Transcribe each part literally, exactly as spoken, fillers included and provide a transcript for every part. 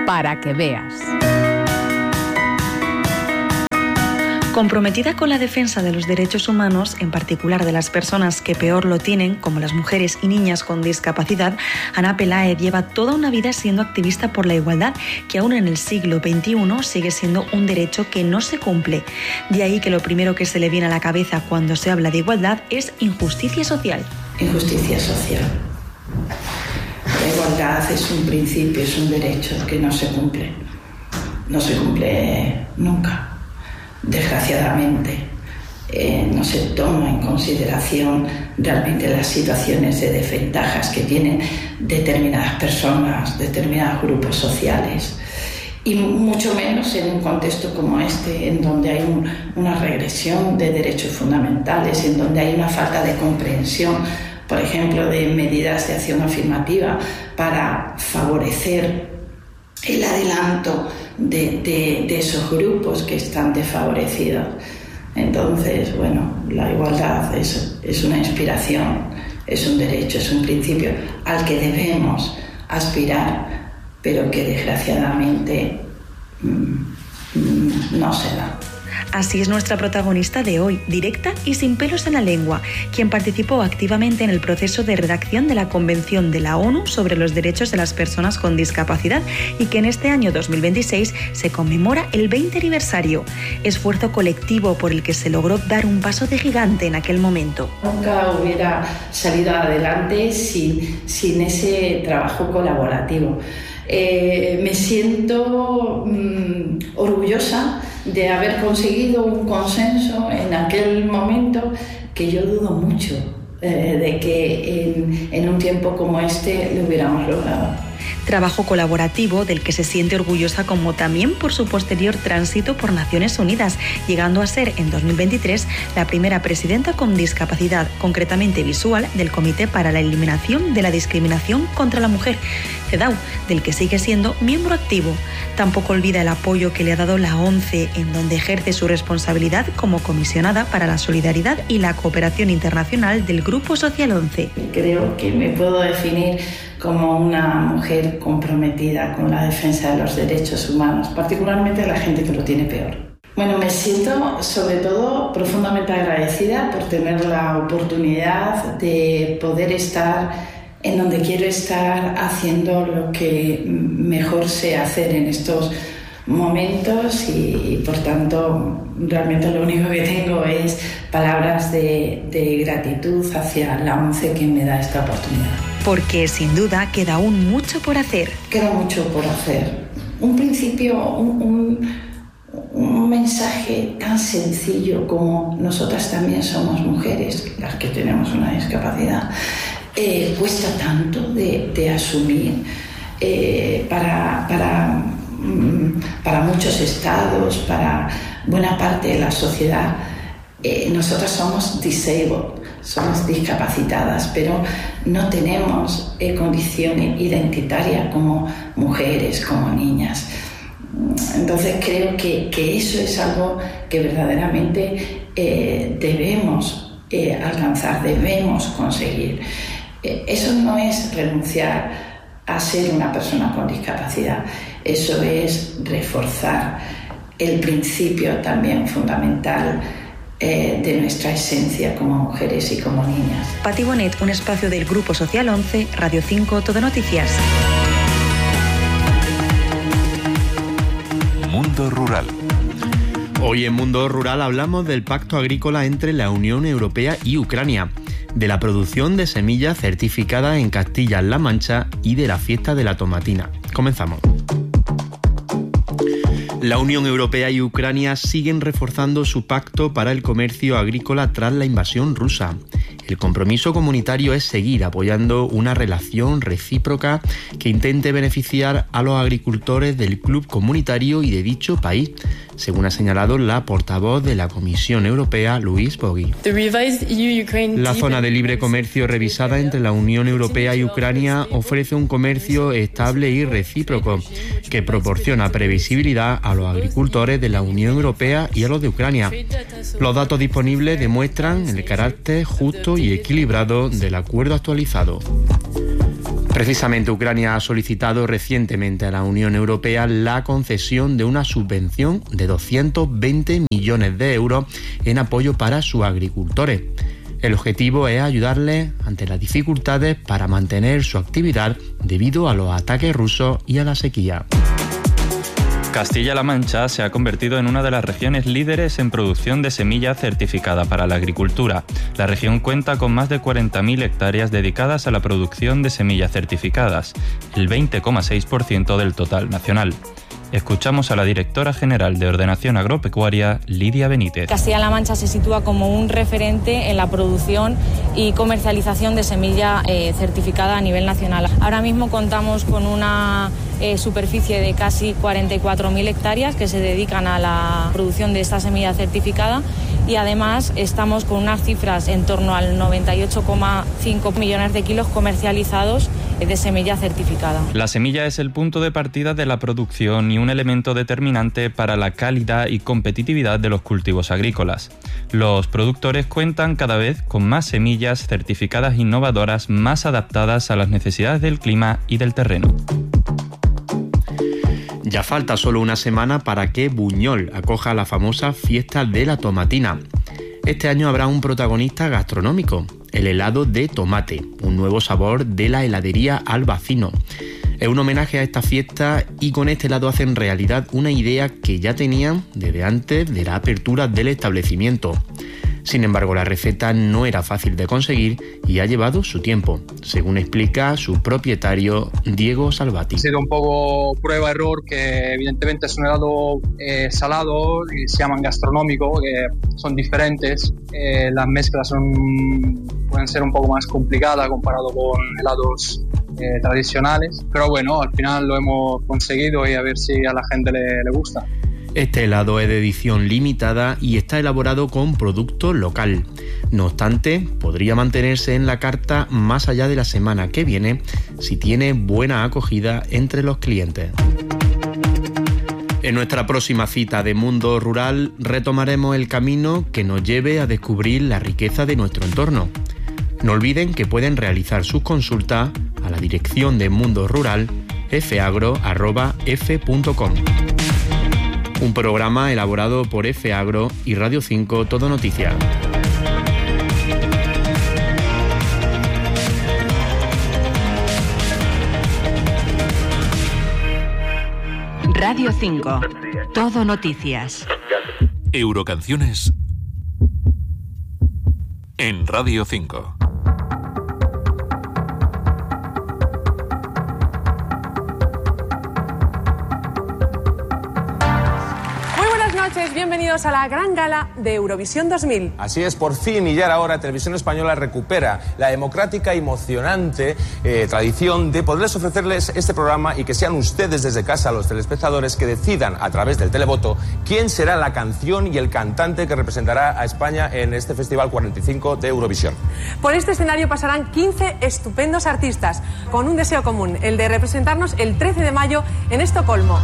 para que veas. Comprometida con la defensa de los derechos humanos, en particular de las personas que peor lo tienen, como las mujeres y niñas con discapacidad, Ana Peláez lleva toda una vida siendo activista por la igualdad, que aún en el siglo veintiuno sigue siendo un derecho que no se cumple. De ahí que lo primero que se le viene a la cabeza cuando se habla de igualdad es injusticia social. Injusticia social. La igualdad es un principio, es un derecho que no se cumple. No se cumple nunca. Desgraciadamente, eh, no se toma en consideración realmente las situaciones de desventajas que tienen determinadas personas, determinados grupos sociales, y mucho menos en un contexto como este, en donde hay un, una regresión de derechos fundamentales, en donde hay una falta de comprensión, por ejemplo, de medidas de acción afirmativa para favorecer el adelanto de, de, de esos grupos que están desfavorecidos. Entonces, bueno, la igualdad es, es una inspiración, es un derecho, es un principio al que debemos aspirar, pero que desgraciadamente mmm, no se da. Así es nuestra protagonista de hoy, directa y sin pelos en la lengua, quien participó activamente en el proceso de redacción de la Convención de la ONU sobre los Derechos de las Personas con Discapacidad y que en este año dos mil veintiséis se conmemora el veinte aniversario. Esfuerzo colectivo por el que se logró dar un paso de gigante en aquel momento. Nunca hubiera salido adelante sin, sin ese trabajo colaborativo. Eh, me siento mmm, orgullosa de haber conseguido un consenso en aquel momento que yo dudo mucho eh, de que en, en un tiempo como este lo hubiéramos logrado. Trabajo colaborativo del que se siente orgullosa, como también por su posterior tránsito por Naciones Unidas, llegando a ser en dos mil veintitrés la primera presidenta con discapacidad, concretamente visual, del Comité para la Eliminación de la Discriminación contra la Mujer, CEDAW, del que sigue siendo miembro activo. Tampoco olvida el apoyo que le ha dado la ONCE, en donde ejerce su responsabilidad como comisionada para la solidaridad y la cooperación internacional del Grupo Social once. Creo que me puedo definir como una mujer comprometida con la defensa de los derechos humanos, particularmente de la gente que lo tiene peor. Bueno, me siento sobre todo profundamente agradecida por tener la oportunidad de poder estar en donde quiero estar, haciendo lo que mejor sé hacer en estos momentos y, y por tanto realmente lo único que tengo es palabras de, de gratitud hacia la ONCE que me da esta oportunidad. Porque sin duda queda aún mucho por hacer. Queda mucho por hacer. Un principio, un, un, un mensaje tan sencillo como nosotras también somos mujeres, las que tenemos una discapacidad, eh, cuesta tanto de, de asumir eh, para, para, para muchos estados, para buena parte de la sociedad. Eh, nosotras somos disabled, somos discapacitadas, pero no tenemos eh, condición identitaria como mujeres, como niñas. Entonces creo que, que eso es algo que verdaderamente eh, debemos eh, alcanzar, debemos conseguir. Eh, eso no es renunciar a ser una persona con discapacidad, eso es reforzar el principio también fundamental Eh, de nuestra esencia como mujeres y como niñas. Pati Bonet, un espacio del Grupo Social once, Radio cinco, Todo Noticias. Mundo Rural. Hoy en Mundo Rural hablamos del pacto agrícola entre la Unión Europea y Ucrania, de la producción de semillas certificadas en Castilla-La Mancha y de la fiesta de la tomatina. Comenzamos. La Unión Europea y Ucrania siguen reforzando su pacto para el comercio agrícola tras la invasión rusa. El compromiso comunitario es seguir apoyando una relación recíproca que intente beneficiar a los agricultores del club comunitario y de dicho país, según ha señalado la portavoz de la Comisión Europea, Louise Bogy. La zona de libre comercio revisada entre la Unión Europea y Ucrania ofrece un comercio estable y recíproco que proporciona previsibilidad a los agricultores de la Unión Europea y a los de Ucrania. Los datos disponibles demuestran el carácter justo y equilibrado del acuerdo actualizado. Precisamente Ucrania ha solicitado recientemente a la Unión Europea la concesión de una subvención de doscientos veinte millones de euros en apoyo para sus agricultores. El objetivo es ayudarles ante las dificultades para mantener su actividad debido a los ataques rusos y a la sequía. Castilla-La Mancha se ha convertido en una de las regiones líderes en producción de semilla certificada para la agricultura. La región cuenta con más de cuarenta mil hectáreas dedicadas a la producción de semillas certificadas, el veinte coma seis por ciento del total nacional. Escuchamos a la directora general de Ordenación Agropecuaria, Lidia Benítez. Castilla-La Mancha se sitúa como un referente en la producción y comercialización de semilla eh, certificada a nivel nacional. Ahora mismo contamos con una eh, superficie de casi cuarenta y cuatro mil hectáreas que se dedican a la producción de esta semilla certificada y además estamos con unas cifras en torno al noventa y ocho coma cinco millones de kilos comercializados de semilla certificada. La semilla es el punto de partida de la producción y un elemento determinante para la calidad y competitividad de los cultivos agrícolas. Los productores cuentan cada vez con más semillas certificadas innovadoras más adaptadas a las necesidades del clima y del terreno. Ya falta solo una semana para que Buñol acoja la famosa fiesta de la tomatina. Este año habrá un protagonista gastronómico, el helado de tomate, un nuevo sabor de la heladería Albacino. Es un homenaje a esta fiesta y con este helado hacen realidad una idea que ya tenían desde antes de la apertura del establecimiento. Sin embargo, la receta no era fácil de conseguir y ha llevado su tiempo, según explica su propietario Diego Salvati. Ha sido un poco prueba-error, que evidentemente es un helado eh, salado, y se llaman gastronómico, que son diferentes. Eh, las mezclas son, pueden ser un poco más complicadas comparado con helados eh, tradicionales, pero bueno, al final lo hemos conseguido y a ver si a la gente le, le gusta. Este helado es de edición limitada y está elaborado con producto local. No obstante, podría mantenerse en la carta más allá de la semana que viene si tiene buena acogida entre los clientes. En nuestra próxima cita de Mundo Rural retomaremos el camino que nos lleve a descubrir la riqueza de nuestro entorno. No olviden que pueden realizar sus consultas a la dirección de Mundo Rural f agro arroba f punto com. Un programa elaborado por F Agro y Radio cinco Todo Noticias. Radio cinco Todo Noticias. Eurocanciones en Radio cinco. Bienvenidos a la gran gala de Eurovisión dos mil. Así es, por fin y ya era hora, Televisión Española recupera la democrática y emocionante eh, tradición de poderles ofrecerles este programa y que sean ustedes desde casa, los telespectadores, que decidan a través del televoto quién será la canción y el cantante que representará a España en este Festival cuarenta y cinco de Eurovisión. Por este escenario pasarán quince estupendos artistas con un deseo común, el de representarnos el trece de mayo en Estocolmo.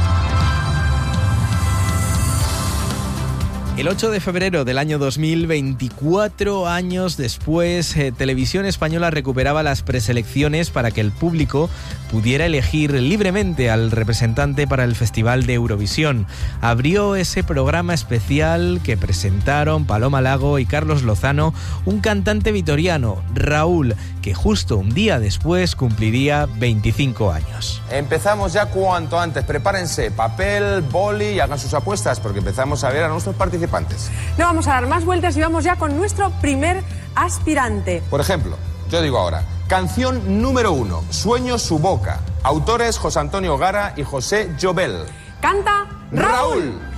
El ocho de febrero del año dos mil, veinticuatro años después, eh, Televisión Española recuperaba las preselecciones para que el público pudiera elegir libremente al representante para el Festival de Eurovisión. Abrió ese programa especial que presentaron Paloma Lago y Carlos Lozano, un cantante vitoriano, Raúl, que justo un día después cumpliría veinticinco años. Empezamos ya cuanto antes. Prepárense papel, boli y hagan sus apuestas, porque empezamos a ver a nuestros participantes. No vamos a dar más vueltas y vamos ya con nuestro primer aspirante. Por ejemplo, yo digo ahora, canción número uno, Sueño su boca. Autores José Antonio Gara y José Llobel. Canta Raúl. Raúl.